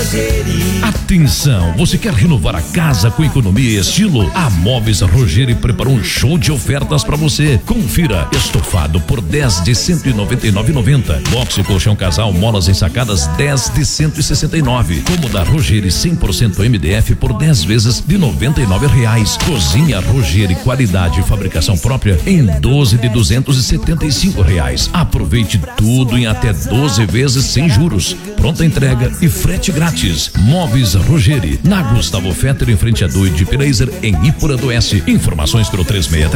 Rogeri. Atenção, você quer renovar a casa com economia e estilo? A Móveis Rogeri preparou um show de ofertas para você. Confira: estofado por 10 de 199,90. Boxe colchão casal molas ensacadas 10 de 169. Cômoda Rogeri 100% MDF por 10 vezes de R$99. Cozinha Rogeri qualidade e fabricação própria em 12 de R$275. Aproveite tudo em até 12 vezes sem juros. Pronta entrega e frete grátis. Móveis Rogeri, na Gustavo Fetter, em frente a Duide Pirazer, em Ipura do Oeste. Informações pelo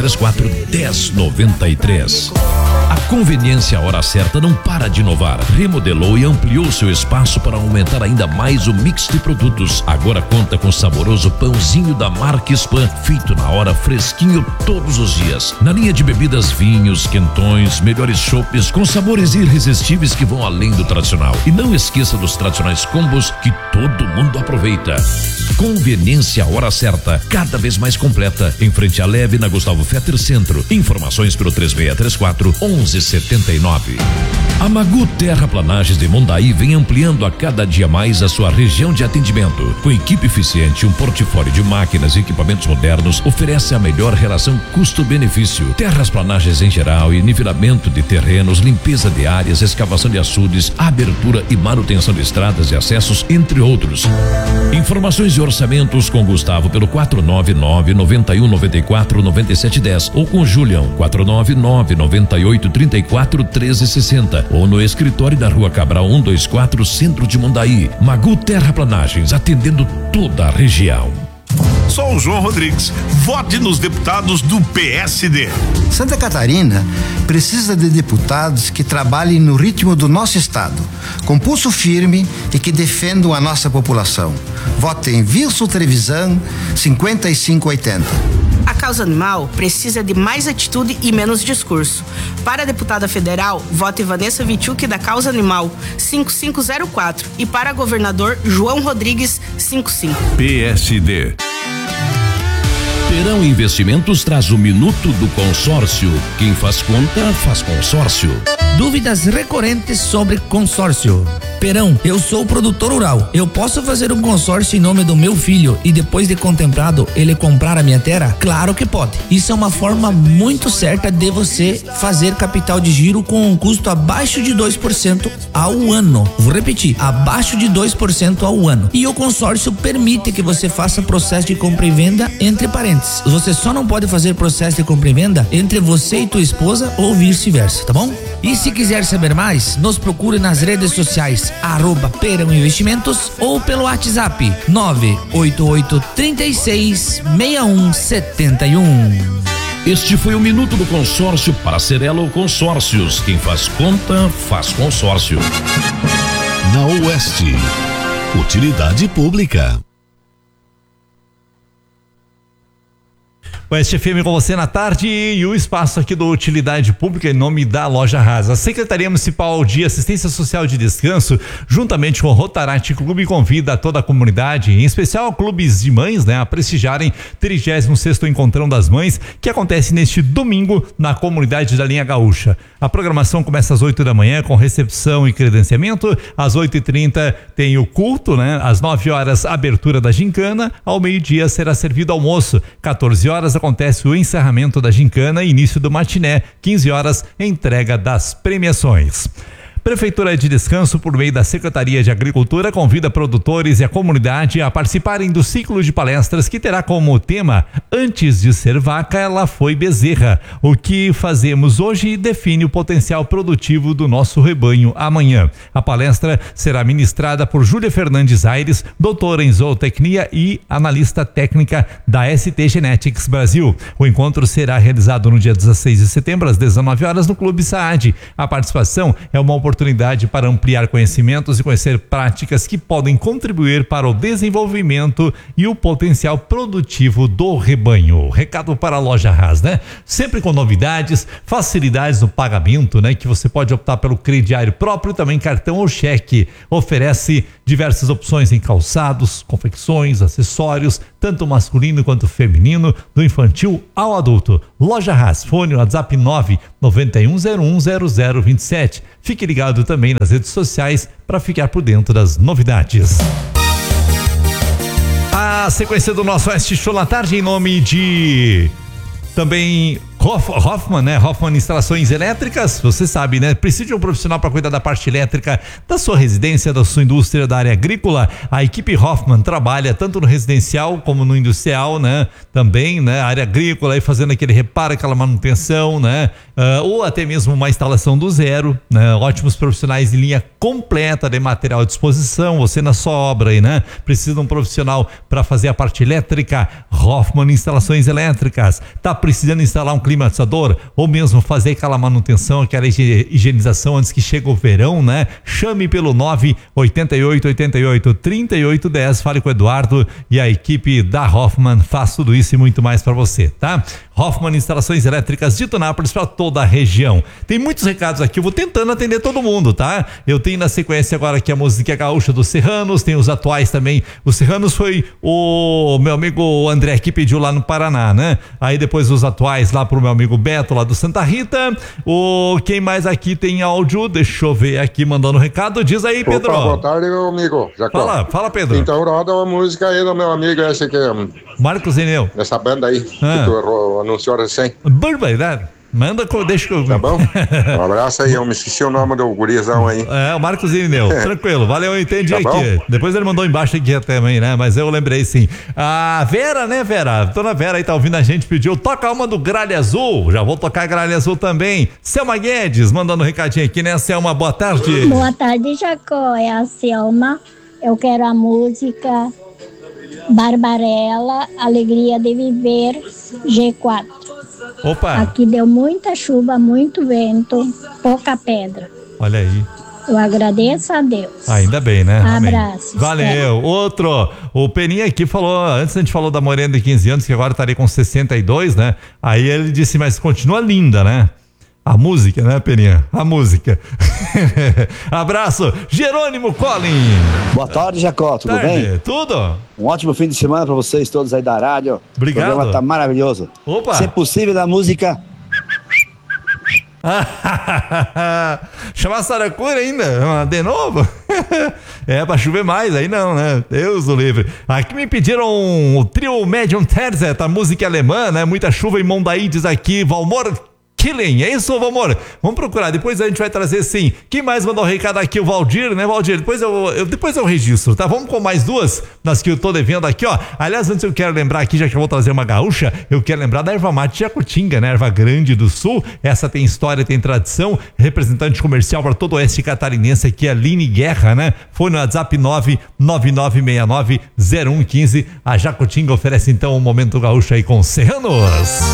3634-1093. A Conveniência Hora Certa não para de inovar. Remodelou e ampliou seu espaço para aumentar ainda mais o mix de produtos. Agora conta com o saboroso pãozinho da marca Spam, feito na hora, fresquinho todos os dias. Na linha de bebidas, vinhos, quentões, melhores chopes com sabores irresistíveis que vão além do tradicional. E não esqueça dos tradicionais combos que todo mundo aproveita. Conveniência Hora Certa, cada vez mais completa, em frente à Leve, na Gustavo Fetter Centro. Informações pelo 3634-1179. A Magu Terraplanagens de Mondaí vem ampliando a cada dia mais a sua região de atendimento. Com equipe eficiente, um portfólio de máquinas e equipamentos modernos, oferece a melhor relação custo-benefício. Terraplanagens em geral e nivelamento de terrenos, limpeza de áreas, escavação de açudes, abertura e manutenção de estradas e acessos, entre outros. Informações e orçamentos com Gustavo pelo 499-9194-9710 ou com Julião 499-9834-1360 ou no escritório da Rua Cabral 124, Centro de Mondaí. Magu Terraplanagens, atendendo toda a região. Sou o João Rodrigues. Vote nos deputados do PSD. Santa Catarina precisa de deputados que trabalhem no ritmo do nosso estado, com pulso firme e que defendam a nossa população. Vote em Wilson Trevisan 5580. A causa animal precisa de mais atitude e menos discurso. Para a deputada federal, vote Vanessa Vichuk da Causa Animal 5504 e para governador João Rodrigues 55. PSD. Perão Investimentos traz o Minuto do Consórcio. Quem faz conta, faz consórcio. Dúvidas recorrentes sobre consórcio. Perão, eu sou produtor rural. Eu posso fazer um consórcio em nome do meu filho e depois de contemplado ele comprar a minha terra? Claro que pode. Isso é uma forma muito certa de você fazer capital de giro com um custo abaixo de 2% ao ano. Vou repetir, abaixo de 2% ao ano. E o consórcio permite que você faça processo de compra e venda entre parentes. Você só não pode fazer processo de compra e venda entre você e tua esposa ou vice-versa, tá bom? E se quiser saber mais, nos procure nas redes sociais @Perão Investimentos ou pelo WhatsApp 988366171. Este foi o Minuto do Consórcio para Cerelo Consórcios. Quem faz conta, faz consórcio. Na Oeste, utilidade pública. Oeste FM com você na tarde e o espaço aqui do Utilidade Pública em nome da Loja Haas. A Secretaria Municipal de Assistência Social de Descanso, juntamente com o Rotaract Clube, convida toda a comunidade, em especial clubes de mães, a prestigiarem 36º Encontrão das Mães, que acontece neste domingo na comunidade da Linha Gaúcha. A programação começa às 8 da manhã com recepção e credenciamento. Às 8h30 tem o culto, Às 9 horas, abertura da gincana. Ao meio-dia será servido almoço. 14 horas acontece o encerramento da gincana e início do matiné. 15 horas, entrega das premiações. Prefeitura de Descanso, por meio da Secretaria de Agricultura, convida produtores e a comunidade a participarem do ciclo de palestras que terá como tema Antes de ser vaca, ela foi bezerra. O que fazemos hoje define o potencial produtivo do nosso rebanho amanhã. A palestra será ministrada por Júlia Fernandes Aires, doutora em zootecnia e analista técnica da ST Genetics Brasil. O encontro será realizado no dia 16 de setembro, às 19 horas, no Clube Saad. A participação é uma oportunidade para ampliar conhecimentos e conhecer práticas que podem contribuir para o desenvolvimento e o potencial produtivo do rebanho. Recado para a Loja Haas, Sempre com novidades, facilidades no pagamento, que você pode optar pelo crediário próprio, também cartão ou cheque. Oferece diversas opções em calçados, confecções, acessórios, tanto masculino quanto feminino, do infantil ao adulto. Loja Haas, fone WhatsApp 991010027. Fique ligado também nas redes sociais para ficar por dentro das novidades. A sequência do nosso Oeste Show na tarde em nome de também Hoffman, né? Hoffman Instalações Elétricas, você sabe, né? Precisa de um profissional para cuidar da parte elétrica da sua residência, da sua indústria, da área agrícola. A equipe Hoffman trabalha tanto no residencial como no industrial, né? Também, né? Área agrícola, aí fazendo aquele reparo, aquela manutenção, né? Ou até mesmo uma instalação do zero, né? Ótimos profissionais em linha completa de material à disposição. Você na sua obra aí, né? Precisa de um profissional para fazer a parte elétrica. Hoffman Instalações Elétricas. Tá precisando instalar um climatizador ou mesmo fazer aquela manutenção, aquela higienização antes que chegue o verão, né? Chame pelo 988883810, fale com o Eduardo e a equipe da Hoffman faz tudo isso e muito mais para você, tá? Hoffman Instalações Elétricas de Tunápolis para toda a região. Tem muitos recados aqui, eu vou tentando atender todo mundo, tá? Eu tenho na sequência agora aqui a música gaúcha dos Serranos, tem os atuais também. Os Serranos foi o meu amigo André que pediu lá no Paraná, né? Aí depois os atuais lá pro meu amigo Beto lá do Santa Rita. Quem mais aqui tem áudio? Deixa eu ver aqui mandando recado. Diz aí, Pedro. Opa, boa tarde, meu amigo. Fala, Pedro. Então roda uma música aí do meu amigo esse aqui. Marcos Eneu. Essa banda aí que tu anunciou recém. Barbaridade. Manda, deixa que eu... Tá bom? Um abraço aí, eu me esqueci o nome do gurizão aí. O Marcos Irineu, tranquilo, valeu, eu entendi aqui. Bom? Depois ele mandou embaixo aqui também, né? Mas eu lembrei sim. A Vera, né, Vera? Dona Vera aí tá ouvindo a gente, pediu, toca uma do Gralha Azul, já vou tocar Gralha Azul também. Selma Guedes, mandando um recadinho aqui, né, Selma? Boa tarde. Boa tarde, Jacó, é a Selma, eu quero a música Barbarella, Alegria de Viver, G4. Opa! Aqui deu muita chuva, muito vento, pouca pedra. Olha aí. Eu agradeço a Deus. Ainda bem, né? Abraço. Valeu. Outro, o Peninha aqui falou, antes a gente falou da Morena de 15 anos, que agora estaria com 62, né? Aí ele disse, mas continua linda, né? A música, né, Peninha? A música. Abraço, Jerônimo Collin. Boa tarde, Jacó, tudo bem? Tudo. Um ótimo fim de semana para vocês todos aí da rádio. Obrigado. O programa tá maravilhoso. Opa. Se é possível, da música... Chamar a Saracura ainda? De novo? É pra chover mais, aí não, né? Deus o livre. Aqui me pediram o trio Medium Terzet, a música alemã, né? Muita chuva em Mondaí, diz aqui, Valmor Killing, é isso, Valmor? Vamos procurar, depois a gente vai trazer sim. Quem mais mandou um recado aqui? O Valdir, né, Valdir? Depois eu registro, tá? Vamos com mais duas das que eu tô devendo aqui, ó. Aliás, antes eu quero lembrar aqui, já que eu vou trazer uma gaúcha, eu quero lembrar da Erva Mate Jacutinga, né? Erva Grande do Sul. Essa tem história, tem tradição. Representante comercial para todo o oeste catarinense aqui, a Aline Guerra, né? Foi no WhatsApp 999690115. A Jacutinga oferece então um momento gaúcho aí com os Serranos.